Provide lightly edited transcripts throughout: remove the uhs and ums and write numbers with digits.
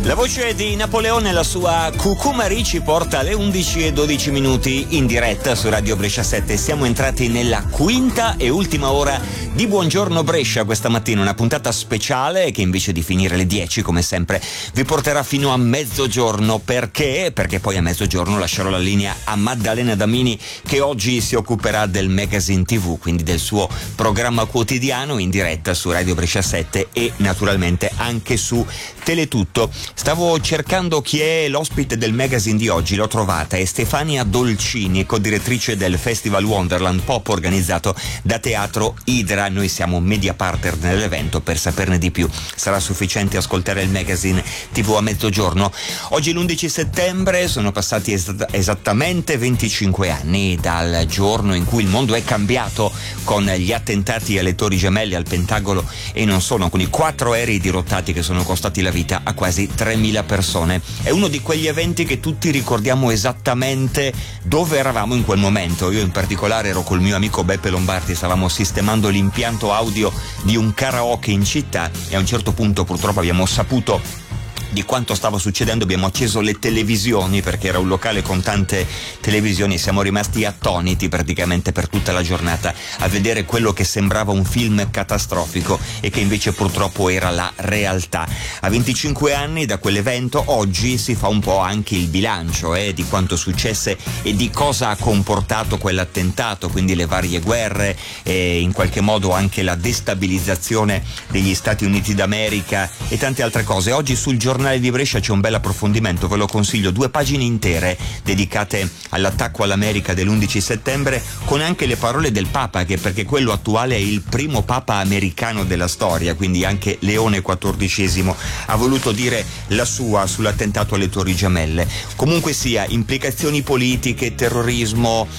La voce di Napoleone, la sua Cucumari, ci porta alle 11:12 in diretta su Radio Brescia 7. Siamo entrati nella quinta e ultima ora di Buongiorno Brescia questa mattina, una puntata speciale che invece di finire alle 10 come sempre vi porterà fino a mezzogiorno. Perché poi a mezzogiorno lascerò la linea a Maddalena Damini, che oggi si occuperà del Magazine TV, quindi del suo programma quotidiano in diretta su Radio Brescia 7 e naturalmente anche su Teletutto. Stavo cercando chi è l'ospite del magazine di oggi, l'ho trovata, è Stefania Dolcini, co-direttrice del Festival Wonderland Pop organizzato da Teatro Idra. Noi siamo media partner nell'evento. Per saperne di più sarà sufficiente ascoltare il magazine TV a mezzogiorno. Oggi l'11 settembre, sono passati esattamente 25 anni dal giorno in cui il mondo è cambiato con gli attentati alle Torri Gemelle, al Pentagono e non solo, con i 4 aerei dirottati che sono costati la vita a quasi 3.000 persone. È uno di quegli eventi che tutti ricordiamo esattamente dove eravamo in quel momento. Io in particolare ero col mio amico Beppe Lombardi, stavamo sistemando l'impianto audio di un karaoke in città e a un certo punto purtroppo abbiamo saputo di quanto stava succedendo. Abbiamo acceso le televisioni perché era un locale con tante televisioni e siamo rimasti attoniti praticamente per tutta la giornata a vedere quello che sembrava un film catastrofico e che invece purtroppo era la realtà. A 25 anni da quell'evento oggi si fa un po' anche il bilancio di quanto successe e di cosa ha comportato quell'attentato, quindi le varie guerre e in qualche modo anche la destabilizzazione degli Stati Uniti d'America e tante altre cose. Oggi sul giornale di Brescia c'è un bel approfondimento, ve lo consiglio, 2 pagine intere dedicate all'attacco all'America dell'11 settembre con anche le parole del Papa, perché quello attuale è il primo Papa americano della storia, quindi anche Leone XIV ha voluto dire la sua sull'attentato alle Torri Gemelle. Comunque sia, implicazioni politiche, terrorismo,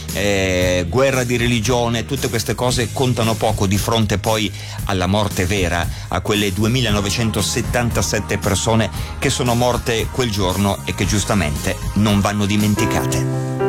guerra di religione, tutte queste cose contano poco di fronte poi alla morte vera, a quelle 2.977 persone che sono morte quel giorno e che giustamente non vanno dimenticate.